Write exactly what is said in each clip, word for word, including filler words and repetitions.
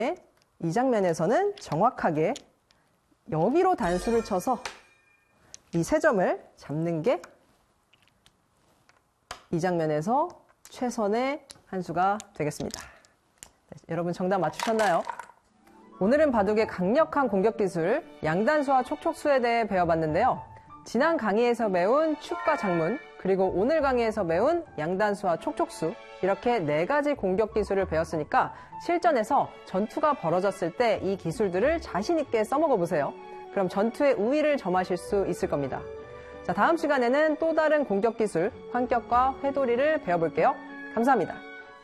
이 장면에서는 정확하게 여기로 단수를 쳐서 이 세 점을 잡는 게 이 장면에서 최선의 한 수가 되겠습니다. 네, 여러분 정답 맞추셨나요? 오늘은 바둑의 강력한 공격 기술 양단수와 촉촉수에 대해 배워봤는데요. 지난 강의에서 배운 축과 장문, 그리고 오늘 강의에서 배운 양단수와 촉촉수, 이렇게 네 가지 공격 기술을 배웠으니까 실전에서 전투가 벌어졌을 때 이 기술들을 자신 있게 써먹어 보세요. 그럼 전투의 우위를 점하실 수 있을 겁니다. 자, 다음 시간에는 또 다른 공격 기술, 환격과 회돌이를 배워볼게요. 감사합니다.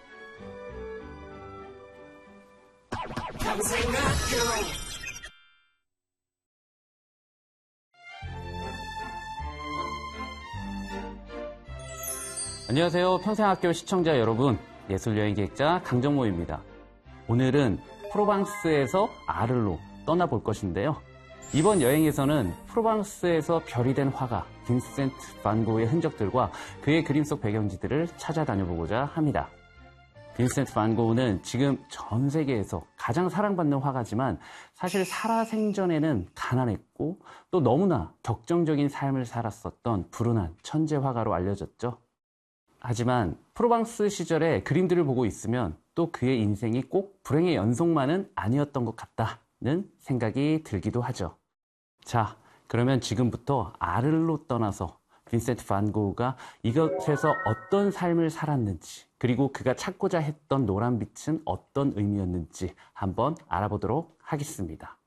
안녕하세요. 평생학교 시청자 여러분, 예술여행기획자 강정모입니다. 오늘은 프로방스에서 아를로 떠나볼 것인데요. 이번 여행에서는 프로방스에서 별이 된 화가 빈센트 반 고흐의 흔적들과 그의 그림 속 배경지들을 찾아다녀보고자 합니다. 빈센트 반 고흐는 지금 전 세계에서 가장 사랑받는 화가지만 사실 살아생전에는 가난했고 또 너무나 격정적인 삶을 살았었던 불운한 천재 화가로 알려졌죠. 하지만 프로방스 시절의 그림들을 보고 있으면 또 그의 인생이 꼭 불행의 연속만은 아니었던 것 같다는 생각이 들기도 하죠. 자, 그러면 지금부터 아를로 떠나서 빈센트 반 고흐가 이것에서 어떤 삶을 살았는지, 그리고 그가 찾고자 했던 노란빛은 어떤 의미였는지 한번 알아보도록 하겠습니다.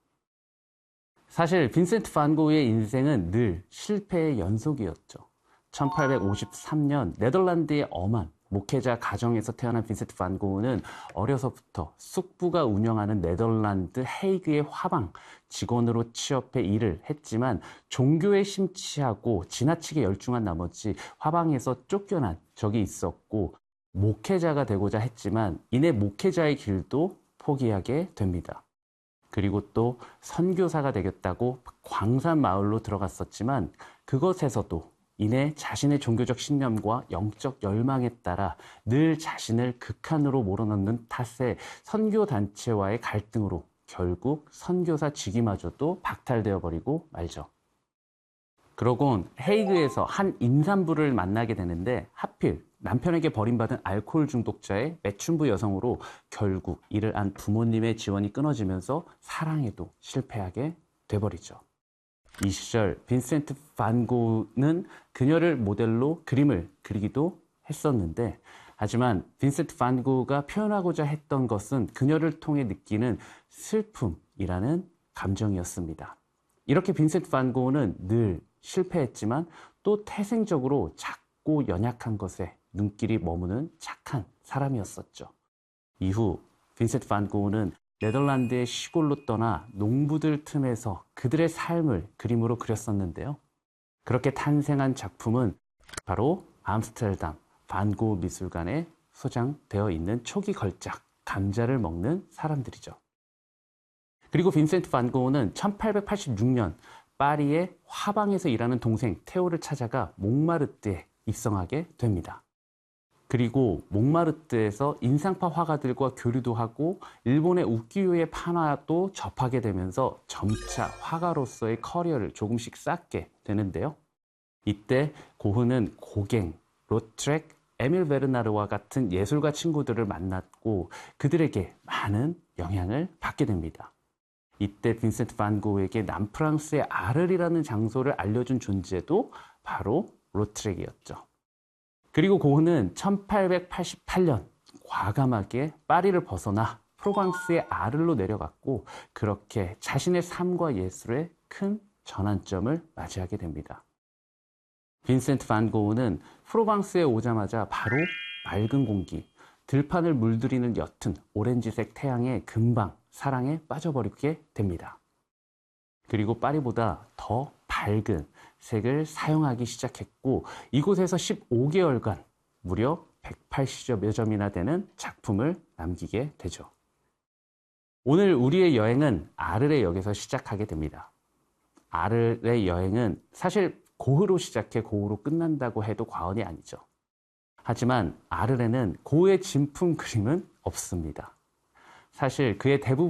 사실 빈센트 반 고흐의 인생은 늘 실패의 연속이었죠. 천팔백오십삼 년 네덜란드의 엄한 목회자 가정에서 태어난 빈센트 반 고흐는 어려서부터 숙부가 운영하는 네덜란드 헤이그의 화방 직원으로 취업해 일을 했지만 종교에 심취하고 지나치게 열중한 나머지 화방에서 쫓겨난 적이 있었고 목회자가 되고자 했지만 이내 목회자의 길도 포기하게 됩니다. 그리고 또 선교사가 되겠다고 광산 마을로 들어갔었지만 그것에서도 이내 자신의 종교적 신념과 영적 열망에 따라 늘 자신을 극한으로 몰아넣는 탓에 선교단체와의 갈등으로 결국 선교사 직위마저도 박탈되어 버리고 말죠. 그러곤 헤이그에서 한 임산부를 만나게 되는데 하필 남편에게 버림받은 알코올 중독자의 매춘부 여성으로 결국 이를 안 부모님의 지원이 끊어지면서 사랑에도 실패하게 돼버리죠. 이 시절 빈센트 반 고흐는 그녀를 모델로 그림을 그리기도 했었는데 하지만 빈센트 반 고흐가 표현하고자 했던 것은 그녀를 통해 느끼는 슬픔이라는 감정이었습니다. 이렇게 빈센트 반 고흐는 늘 실패했지만 또 태생적으로 작고 연약한 것에 눈길이 머무는 착한 사람이었었죠. 이후 빈센트 반 고흐는 네덜란드의 시골로 떠나 농부들 틈에서 그들의 삶을 그림으로 그렸었는데요. 그렇게 탄생한 작품은 바로 암스테르담 반 고흐 미술관에 소장되어 있는 초기 걸작 감자를 먹는 사람들이죠. 그리고 빈센트 반 고흐는 천팔백팔십육 년 파리의 화방에서 일하는 동생 테오를 찾아가 몽마르트에 입성하게 됩니다. 그리고 몽마르트에서 인상파 화가들과 교류도 하고 일본의 우키요의 판화도 접하게 되면서 점차 화가로서의 커리어를 조금씩 쌓게 되는데요. 이때 고흐는 고갱, 로트렉, 에밀 베르나르와 같은 예술가 친구들을 만났고 그들에게 많은 영향을 받게 됩니다. 이때 빈센트 반 고흐에게 남프랑스의 아를이라는 장소를 알려준 존재도 바로 로트렉이었죠. 그리고 고흐는 천팔백팔십팔 년 과감하게 파리를 벗어나 프로방스의 아를로 내려갔고 그렇게 자신의 삶과 예술의 큰 전환점을 맞이하게 됩니다. 빈센트 반 고흐는 프로방스에 오자마자 바로 맑은 공기, 들판을 물들이는 옅은 오렌지색 태양에 금방 사랑에 빠져버리게 됩니다. 그리고 파리보다 더 밝은 색을 사용하기 시작했고 이곳에서 십오 개월간 무려 백팔십여 점이나 되는 작품을 남기게 되죠. 오늘 우리의 여행은 아를의 역에서 시작하게 됩니다. 아를의 여행은 사실 고흐로 시작해 고흐로 끝난다고 해도 과언이 아니죠. 하지만 아를에는 고흐의 진품 그림은 없습니다. 사실 그의 대부분